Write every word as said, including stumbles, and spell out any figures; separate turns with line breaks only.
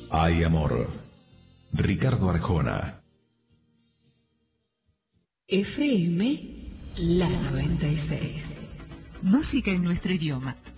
Hay amor. Ricardo Arjona.
F M La noventa y seis.
Música en nuestro idioma.